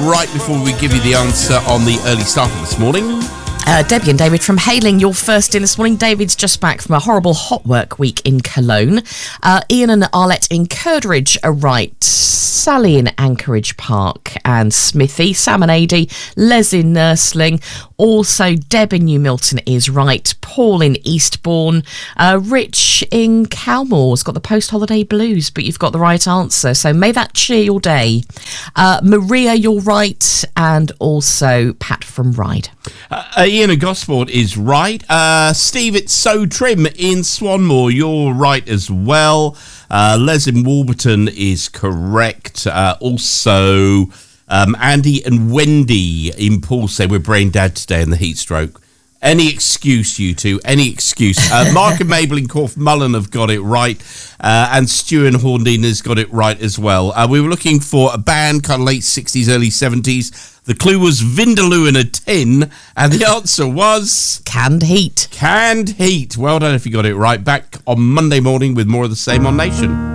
right before we give you the answer on the early starter this morning. Debbie and David from Hailing, you're first in this morning. David's just back from a horrible hot work week in Cologne. Ian and Arlette in Curdridge are right. Sally in Anchorage Park and Smithy. Sam and Ady. Les in Nursling. Also, Deb in New Milton is right. Paul in Eastbourne. Rich in Calmore's got the post-holiday blues, but you've got the right answer. So may that cheer your day. Maria, you're right. And also Pat from Ryde. Ian of Gosport is right. Steve, it's So Trim in Swanmore. You're right as well. Les in Wolverton is correct. Also, Andy and Wendy in Paul say we're brain dead today in the heat stroke. Any excuse, you two. Any excuse. Mark and Mabel in Corfe Mullen have got it right. And Stu and Horndine has got it right as well. We were looking for a band, kind of late 60s, early 70s. The clue was Vindaloo in a tin. And the answer was... Canned Heat. Canned Heat. Well done if you got it right. Back on Monday morning with more of the same on Nation.